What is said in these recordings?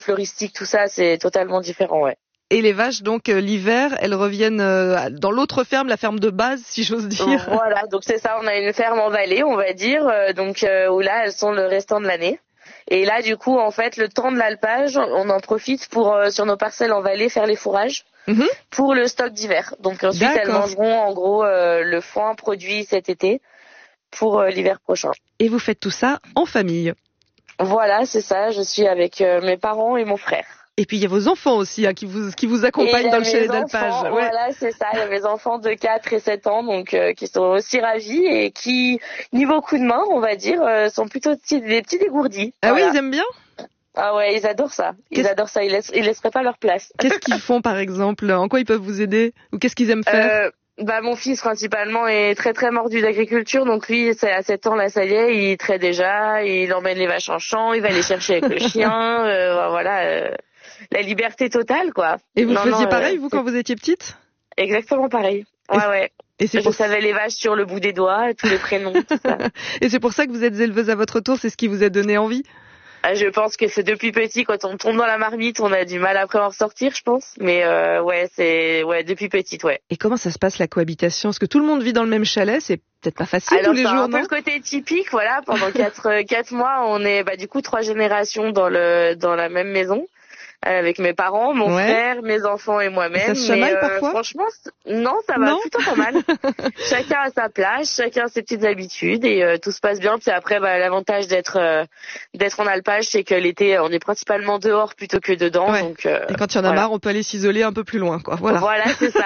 fleuristique, tout ça, c'est totalement différent, ouais. Et les vaches, donc, l'hiver, elles reviennent dans l'autre ferme, la ferme de base, si j'ose dire. Voilà, donc c'est ça, on a une ferme en vallée, on va dire, où là, elles sont le restant de l'année. Et là, du coup, en fait, le temps de l'alpage, on en profite pour, sur nos parcelles en vallée, faire les fourrages pour le stock d'hiver. Donc ensuite, elles mangeront, en gros, le foin produit cet été pour l'hiver prochain. Et vous faites tout ça en famille. Voilà, c'est ça, je suis avec mes parents et mon frère. Et puis il y a vos enfants aussi qui vous accompagnent dans le chalet d'alpage. Ouais. Voilà, c'est ça. Il y a mes enfants de 4 et 7 ans donc qui sont aussi ravis et qui, niveau coup de main, on va dire, sont plutôt des petits dégourdis. Ah voilà. Oui, ils aiment bien. Ah ouais, ils adorent ça. Ils laisseraient pas leur place. Qu'est-ce qu'ils font par exemple? En quoi ils peuvent vous aider? Ou qu'est-ce qu'ils aiment faire? Mon fils principalement est très très mordu d'agriculture, donc lui c'est à 7 ans là, ça y est, il traite déjà, il emmène les vaches en champ, il va les chercher avec le chien, voilà. La liberté totale, quoi. Et vous faisiez pareil, vous, quand vous étiez petite? Exactement pareil. Ouais. Et je savais les vaches sur le bout des doigts, tous les prénoms, tout ça. Et c'est pour ça que vous êtes éleveuse à votre tour, c'est ce qui vous a donné envie? Je pense que c'est depuis petit, quand on tombe dans la marmite, on a du mal après à en sortir, je pense. Mais depuis petite, ouais. Et comment ça se passe la cohabitation? Parce que tout le monde vit dans le même chalet, c'est peut-être pas facile tous les jours, non? Alors, c'est un peu le côté typique, voilà. Pendant 4 mois, on est, du coup, 3 générations dans la même maison. Avec mes parents, mon frère, mes enfants et moi-même. Ça se chamaille parfois? Franchement, non, ça va plutôt pas mal. Chacun a sa place, chacun a ses petites habitudes et tout se passe bien. Puis après, l'avantage d'être en alpage, c'est que l'été, on est principalement dehors plutôt que dedans. Ouais. Donc, et quand il y en a marre, on peut aller s'isoler un peu plus loin, quoi. Voilà. Voilà, c'est ça.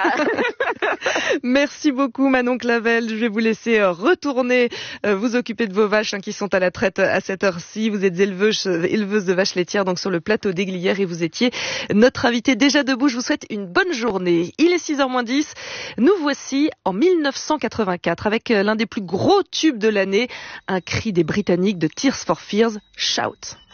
Merci beaucoup, Manon Clavel. Je vais vous laisser retourner vous occuper de vos vaches qui sont à la traite à cette heure-ci. Vous êtes éleveuse de vaches laitières, donc sur le plateau des Glières, et vous étiez notre invité déjà debout. Je vous souhaite une bonne journée. Il est 6h moins 10. Nous voici en 1984 avec l'un des plus gros tubes de l'année, un cri des Britanniques de Tears for Fears, Shout.